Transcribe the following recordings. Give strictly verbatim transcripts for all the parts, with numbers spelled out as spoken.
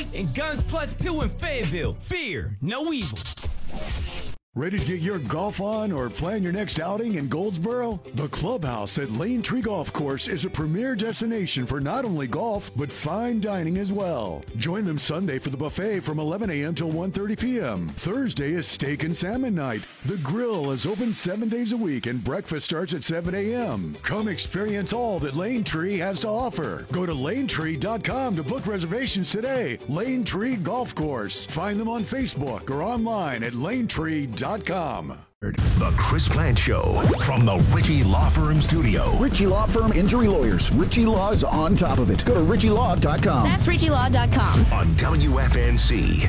right? And Guns Plus two in Fayetteville. Fear no evil. Ready to get your golf on or plan your next outing in Goldsboro? The Clubhouse at Lane Tree Golf Course is a premier destination for not only golf, but fine dining as well. Join them Sunday for the buffet from eleven a.m. till one thirty p.m. Thursday is steak and salmon night. The grill is open seven days a week and breakfast starts at seven a.m. Come experience all that Lane Tree has to offer. Go to lane tree dot com to book reservations today. Lane Tree Golf Course. Find them on Facebook or online at lane tree dot com. The Chris Plant Show from the Ritchie Law Firm studio. Ritchie Law Firm Injury Lawyers. Ritchie Law is on top of it. Go to ritchie law dot com. That's ritchie law dot com. On W F N C.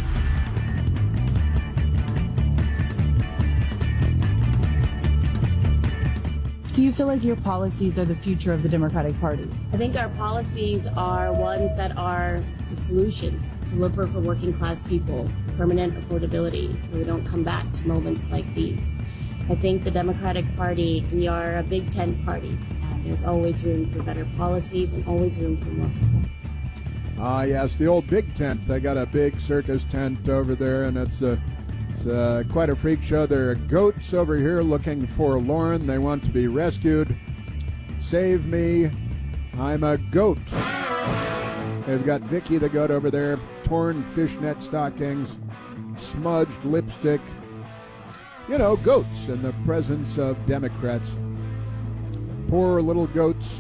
Do you feel like your policies are the future of the Democratic Party? I think our policies are ones that are the solutions to deliver for working class people, permanent affordability, so we don't come back to moments like these. I think the Democratic Party, we are a big tent party. And there's always room for better policies and always room for more people. Ah, uh, yes, the old big tent. They got a big circus tent over there, and it's a It's uh, quite a freak show. There are goats over here looking forlorn. They want to be rescued. Save me. I'm a goat. They've got Vicky the goat over there. Torn fishnet stockings. Smudged lipstick. You know, goats in the presence of Democrats. Poor little goats.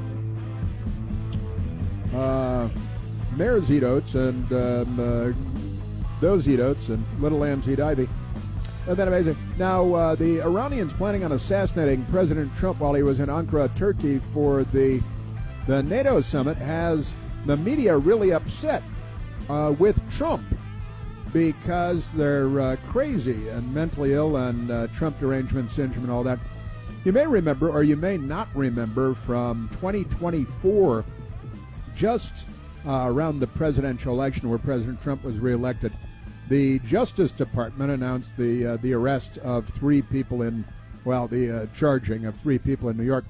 Uh, mares eat oats and... Um, uh, Those eat oats and little lambs eat ivy. Isn't that amazing? Now, uh, the Iranians planning on assassinating President Trump while he was in Ankara, Turkey for the the NATO summit has the media really upset uh, with Trump because they're uh, crazy and mentally ill and uh, Trump derangement syndrome and all that. You may remember, or you may not remember, from twenty twenty-four, just uh, around the presidential election where President Trump was reelected, the Justice Department announced the uh, the arrest of three people in, well, the uh, charging of three people in New York.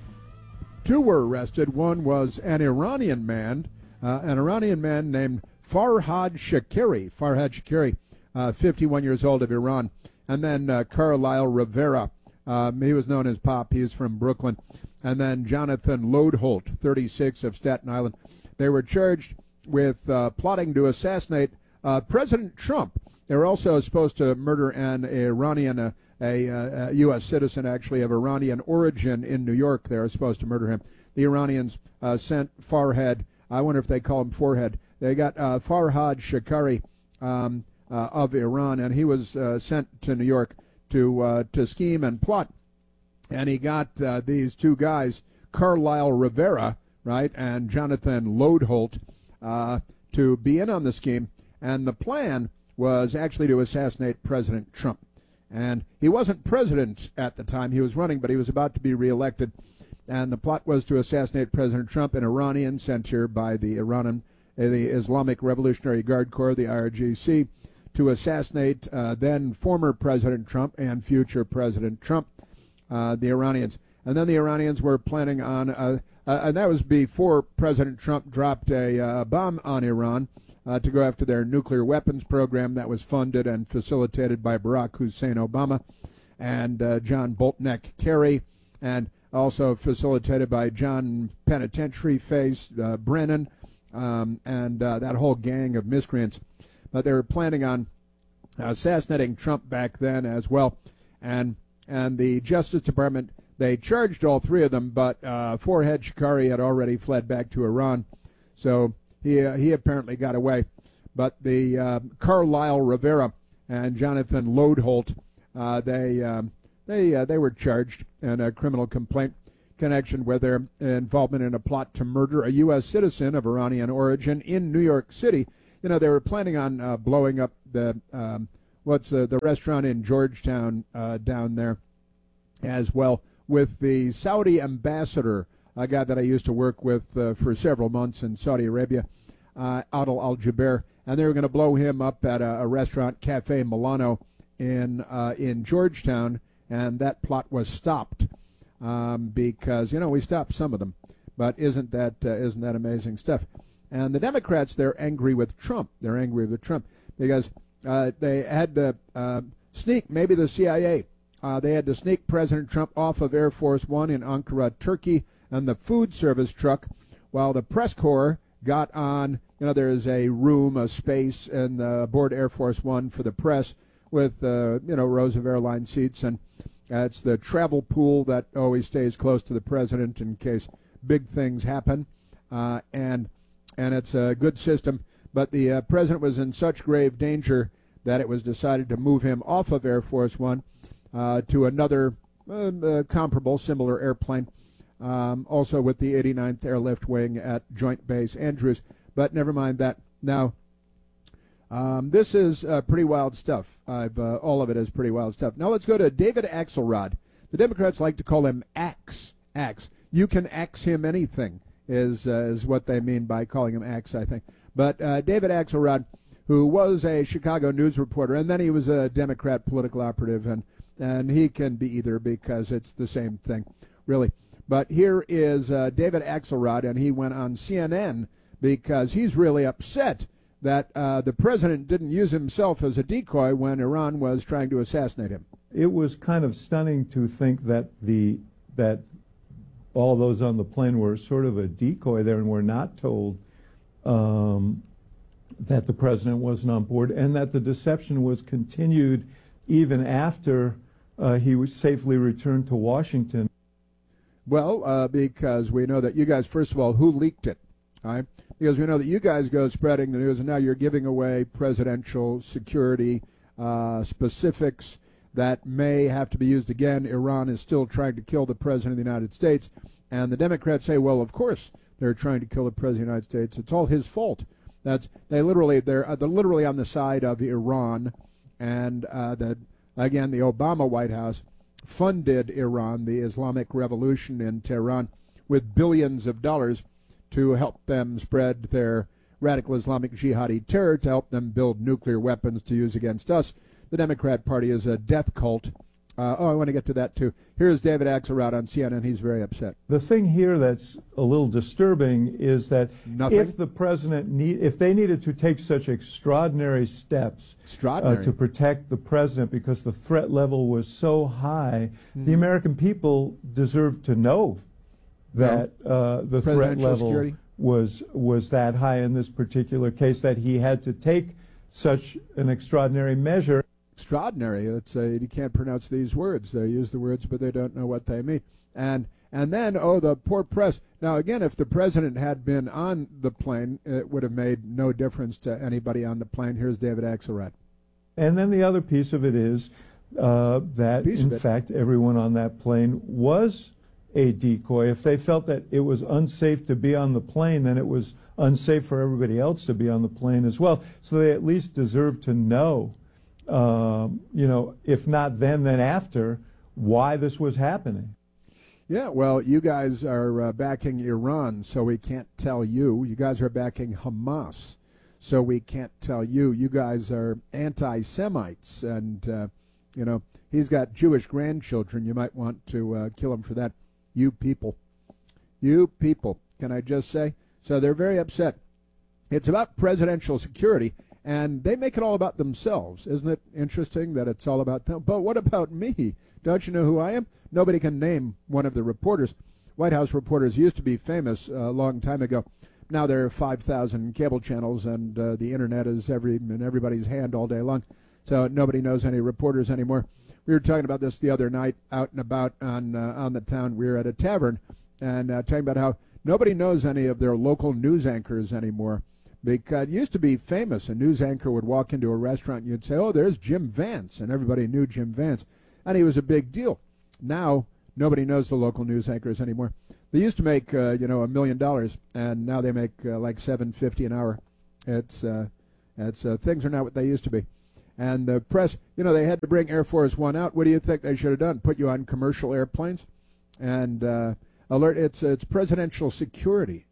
Two were arrested. One was an Iranian man, uh, an Iranian man named Farhad Shakiri, Farhad Shakiri, uh, fifty-one years old, of Iran, and then uh, Carlisle Rivera. Um, he was known as Pop. He is from Brooklyn. And then Jonathan Lodholt, thirty-six, of Staten Island. They were charged with uh, plotting to assassinate uh, President Trump. They were also supposed to murder an Iranian, uh, a, a, a U S citizen, actually, of Iranian origin in New York. They were supposed to murder him. The Iranians uh, sent Farhad, I wonder if they call him Forehead. They got uh, Farhad Shakiri um, uh, of Iran, and he was uh, sent to New York to uh, to scheme and plot. And he got uh, these two guys, Carlisle Rivera, right, and Jonathan Lodholt, uh, to be in on the scheme. And the plan was actually to assassinate President Trump. And he wasn't president at the time. He was running, but he was about to be reelected. And the plot was to assassinate President Trump, an Iranian sent here by the Iranian, uh, the Islamic Revolutionary Guard Corps, the I R G C, to assassinate uh, then former President Trump and future President Trump, uh, the Iranians. And then the Iranians were planning on, uh, uh, and that was before President Trump dropped a uh, bomb on Iran uh, to go after their nuclear weapons program that was funded and facilitated by Barack Hussein Obama and uh, John Boltneck Kerry, and also facilitated by John Penitentiary Face uh, Brennan um, and uh, that whole gang of miscreants. But they were planning on assassinating Trump back then as well. And and the Justice Department, they charged all three of them, but uh, Farhad Shakiri had already fled back to Iran, so he uh, he apparently got away. But the uh, Carlisle Rivera and Jonathan Lodholt, uh, they um, they uh, they were charged in a criminal complaint connection with their involvement in a plot to murder a U S citizen of Iranian origin in New York City. You know, they were planning on uh, blowing up the um, what's uh, the restaurant in Georgetown uh, down there as well, with the Saudi ambassador, a guy that I used to work with uh, for several months in Saudi Arabia, uh, Adel Al-Jubair, and they were going to blow him up at a, a restaurant, Cafe Milano, in uh, in Georgetown, and that plot was stopped um, because, you know, we stopped some of them, but isn't that uh, isn't that amazing stuff? And the Democrats, they're angry with Trump. They're angry with Trump because uh, they had to uh, sneak, maybe the C I A, uh, they had to sneak President Trump off of Air Force One in Ankara, Turkey, and the food service truck, while the press corps got on, you know, there's a room, a space, and uh, aboard Air Force One for the press with, uh, you know, rows of airline seats, and that's the travel pool that always stays close to the president in case big things happen, uh, and and it's a good system. But the uh, president was in such grave danger that it was decided to move him off of Air Force One uh, to another uh, uh, comparable, similar airplane, um, also with the eighty-ninth Airlift Wing at Joint Base Andrews. But never mind that. Now, um, this is uh, pretty wild stuff. I've, uh, all of it is pretty wild stuff. Now let's go to David Axelrod. The Democrats like to call him Axe. Axe. You can axe him anything is uh, is what they mean by calling him Axe, I think. But uh, David Axelrod, who was a Chicago news reporter, and then he was a Democrat political operative, and, and he can be either because it's the same thing, really. But here is uh, David Axelrod, and he went on C N N because he's really upset that uh, the president didn't use himself as a decoy when Iran was trying to assassinate him. It was kind of stunning to think that the that all those on the plane were sort of a decoy there and were not told um, that the president wasn't on board, and that the deception was continued even after uh, he was safely returned to Washington. Well, uh, because we know that you guys, first of all, who leaked it? All right? Because we know that you guys go spreading the news, and now you're giving away presidential security uh, specifics that may have to be used again. Iran is still trying to kill the president of the United States, and the Democrats say, well, of course they're trying to kill the president of the United States. It's all his fault. That's they literally they're, uh, they're literally on the side of Iran, and uh, the again the Obama White House funded Iran, the Islamic Revolution in Tehran, with billions of dollars to help them spread their radical Islamic jihadi terror, to help them build nuclear weapons to use against us. The Democrat Party is a death cult. Uh, oh, I want to get to that, too. Here's David Axelrod on C N N. He's very upset. The thing here that's a little disturbing is that Nothing? if the president need, if they needed to take such extraordinary steps extraordinary. Uh, to protect the president because the threat level was so high, mm-hmm. the American people deserve to know that uh, the threat level security? was was that high in this particular case, that he had to take such an extraordinary measure. Extraordinary. It's a, you can't pronounce these words. They use the words, but they don't know what they mean. And and then, oh, the poor press. Now, again, if the president had been on the plane, it would have made no difference to anybody on the plane. Here's David Axelrod. And then the other piece of it is uh, that, piece in fact, everyone on that plane was a decoy. If they felt that it was unsafe to be on the plane, then it was unsafe for everybody else to be on the plane as well. So they at least deserve to know, um, you know, if not then, then after, why this was happening. Yeah, well, you guys are uh, backing Iran, so we can't tell you. You guys are backing Hamas, so we can't tell you. You guys are anti-Semites, and, uh, you know, he's got Jewish grandchildren. You might want to uh, kill him for that. You people. You people, can I just say? So they're very upset. It's about presidential security, and they make it all about themselves. Isn't it interesting that it's all about them? But what about me? Don't you know who I am? Nobody can name one of the reporters. White House reporters used to be famous a long time ago. Now there are five thousand cable channels, and uh, the Internet is every in everybody's hand all day long. So nobody knows any reporters anymore. We were talking about this the other night out and about on uh, on the town. We were at a tavern and uh, talking about how nobody knows any of their local news anchors anymore. Because it used to be famous. A news anchor would walk into a restaurant and you'd say, oh, there's Jim Vance. And everybody knew Jim Vance. And he was a big deal. Now, nobody knows the local news anchors anymore. They used to make, uh, you know, a million dollars. And now they make uh, like seven fifty an hour. It's, uh, it's uh, things are not what they used to be. And the press, you know, they had to bring Air Force One out. What do you think they should have done? Put you on commercial airplanes? And uh, alert, it's it's presidential security.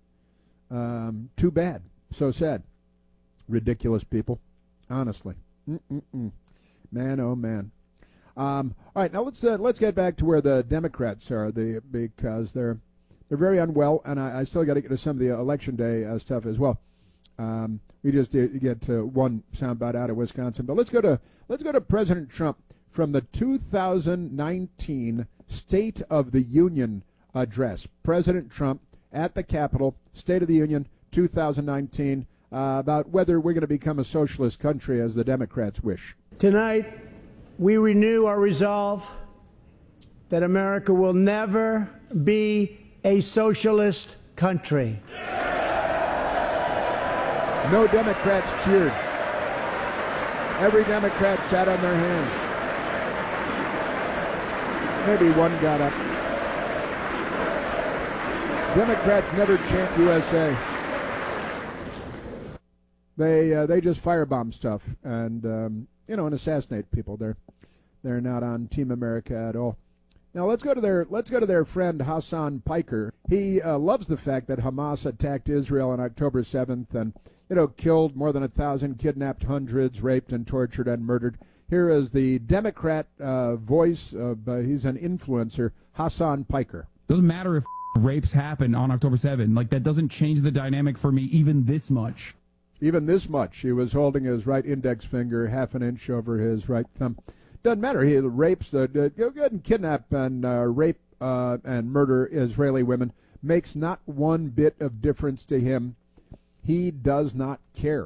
Um, too bad. So sad. Ridiculous people. Honestly. Mm-mm-mm. Man, oh, man. Um, all right, now let's uh, let's get back to where the Democrats are, the because they're they're very unwell, and I, I still got to get to some of the election day uh, stuff as well. Um, we just did get uh, one soundbite out of Wisconsin, but let's go to let's go to President Trump from the two thousand nineteen State of the Union address. President Trump at the Capitol, State of the Union, two thousand nineteen, uh, about whether we're going to become a socialist country as the Democrats wish. Tonight, we renew our resolve that America will never be a socialist country. No Democrats cheered. Every Democrat sat on their hands. Maybe one got up. Democrats never chant U S A. They uh, they just firebomb stuff and um, you know and assassinate people. They're they're not on Team America at all. Now let's go to their let's go to their friend Hassan Piker. He uh, loves the fact that Hamas attacked Israel on October seventh and you know killed more than a thousand, kidnapped hundreds, raped and tortured and murdered. Here is the Democrat uh, voice. Of, uh, he's an influencer, Hassan Piker. Doesn't matter if rapes happen on October seventh. Like, that doesn't change the dynamic for me even this much. Even this much. He was holding his right index finger half an inch over his right thumb. Doesn't matter. He rapes, uh, go ahead and kidnap and uh, rape uh, and murder Israeli women. Makes not one bit of difference to him. He does not care.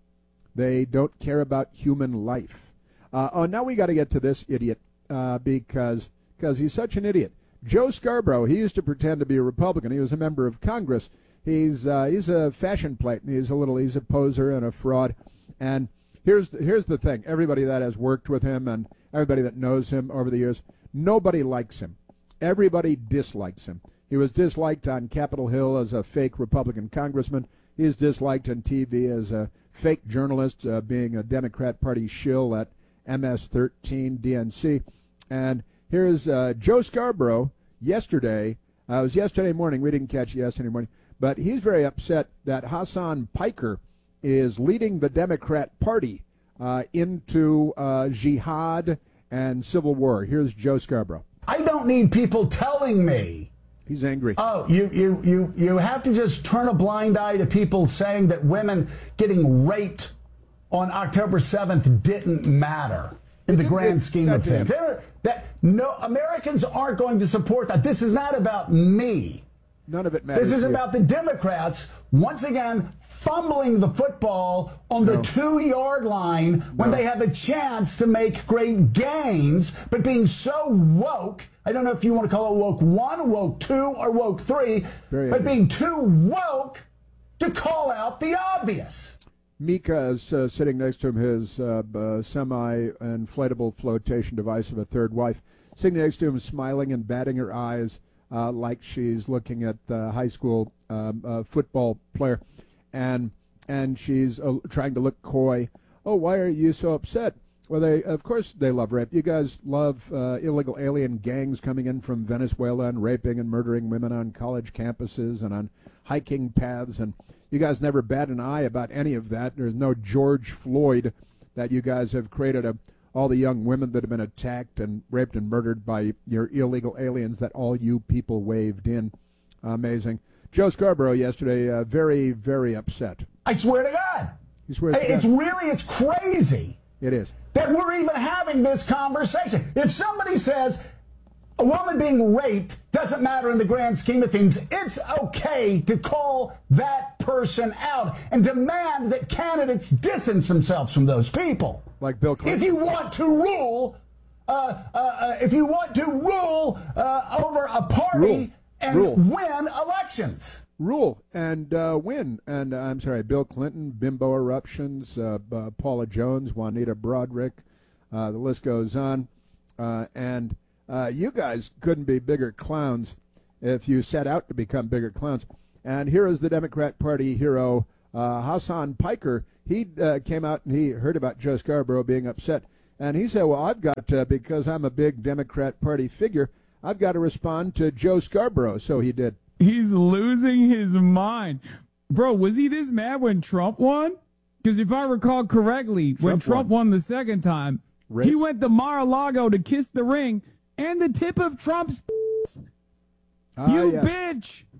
They don't care about human life. Uh, oh, now we got to get to this idiot uh, because because he's such an idiot. Joe Scarborough, he used to pretend to be a Republican. He was a member of Congress. He's uh, he's a fashion plate. And he's a little he's a poser and a fraud. And here's the, here's the thing: everybody that has worked with him and everybody that knows him over the years, nobody likes him. Everybody dislikes him. He was disliked on Capitol Hill as a fake Republican congressman. He's disliked on T V as a fake journalist, uh, being a Democrat Party shill at M S thirteen D N C. And here's uh, Joe Scarborough yesterday. Uh, it was yesterday morning. We didn't catch it yesterday morning. But he's very upset that Hassan Piker is leading the Democrat Party uh, into uh, jihad and civil war. Here's Joe Scarborough. I don't need people telling me. He's angry. Oh, you, you, you, you have to just turn a blind eye to people saying that women getting raped on October seventh didn't matter in the grand scheme of things. There, that no Americans aren't going to support that. This is not about me. None of it matters. This is here. about the Democrats once again fumbling the football on the no. two-yard line when no. they have a chance to make great gains, but being so woke. I don't know if you want to call it woke one, woke two, or woke three, Very but angry. being too woke to call out the obvious. Mika is uh, sitting next to him, his uh, uh, semi-inflatable flotation device of a third wife, sitting next to him, smiling and batting her eyes uh, like she's looking at the high school um, uh, football player, and and she's uh, trying to look coy. Oh, why are you so upset? Well, they of course they love rape. You guys love uh, illegal alien gangs coming in from Venezuela and raping and murdering women on college campuses and on hiking paths, and you guys never bat an eye about any of that. There's no George Floyd that you guys have created a, all the young women that have been attacked and raped and murdered by your illegal aliens that all you people waved in. Amazing. Joe Scarborough yesterday, uh, very, very upset. I swear to God. He swears hey, to it's God. really, it's crazy. It is. That we're even having this conversation. If somebody says a woman being raped doesn't matter in the grand scheme of things, it's okay to call that person out and demand that candidates distance themselves from those people. Like Bill Clinton. If you want to rule, uh, uh, uh, if you want to rule uh, over a party rule. and rule. win elections. Rule and uh, win. And uh, I'm sorry, Bill Clinton, bimbo eruptions, uh, uh, Paula Jones, Juanita Broderick, uh, the list goes on. Uh, and uh, you guys couldn't be bigger clowns if you set out to become bigger clowns. And here is the Democrat Party hero, uh, Hassan Piker. He uh, came out and he heard about Joe Scarborough being upset. And he said, well, I've got, uh, because I'm a big Democrat Party figure, I've got to respond to Joe Scarborough. So he did. He's losing his mind. Bro, was he this mad when Trump won? Because if I recall correctly, Trump when Trump won. won the second time, Rape. he went to Mar-a-Lago to kiss the ring and the tip of Trump's ah, You yes. bitch!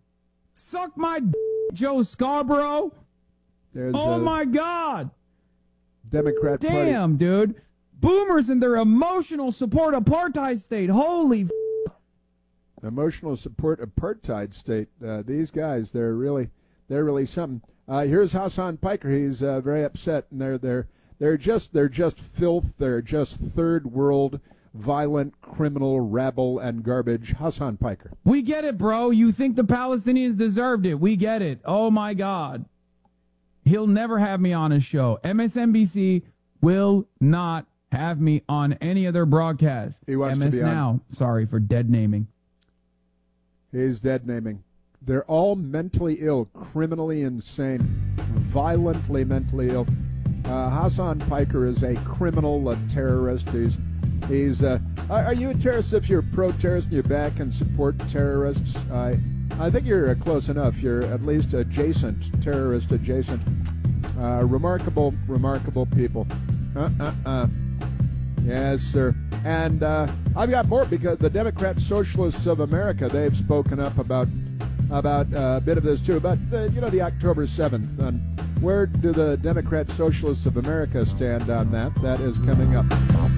Suck my d- Joe Scarborough. There's oh, a my God. Democrat Party. Damn, dude. Boomers and their emotional support apartheid state. Holy f- Emotional support apartheid state. Uh, these guys, they're really, they're really something. Uh, here's Hassan Piker. He's uh, very upset, and they're they're they're just they're just filth. They're just third world violent criminal rabble and garbage. Hassan Piker. We get it, bro. You think the Palestinians deserved it. We get it. Oh, my God. He'll never have me on his show. M S N B C will not have me on any other broadcast. He wants M S to be Now. on. Sorry for dead naming. He's dead naming. They're all mentally ill, criminally insane, violently mentally ill. Uh, Hassan Piker is a criminal, a terrorist. He's, he's. Uh, are you a terrorist if you're pro-terrorist and you back and support terrorists? I, I think you're uh, close enough. You're at least adjacent, terrorist adjacent. Uh, remarkable, remarkable people. Uh, uh, uh. Yes, sir. And uh, I've got more because the Democrat Socialists of America, they've spoken up about about uh, a bit of this too, about the, you know, the October seventh. And where do the Democrat Socialists of America stand on that? That is coming up.